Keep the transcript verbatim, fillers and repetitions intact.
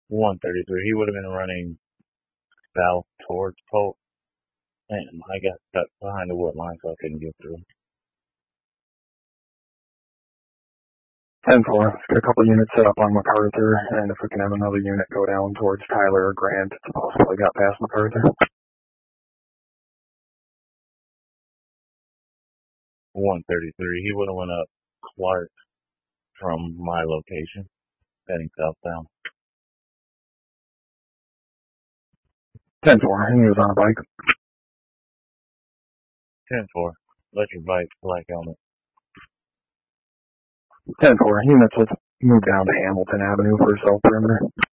one thirty-three. He would have been running south towards Polk, and I got stuck behind the wood line, so I couldn't get through. ten four. Got a couple units set up on MacArthur, and if we can have another unit go down towards Tyler or Grant, it's possible they got past MacArthur. one thirty-three. He would have went up Clark from my location, heading southbound. ten four. He was on a bike. ten four. Electric bike, black helmet. ten four. Units, let's move down to Hamilton Avenue for a cell perimeter.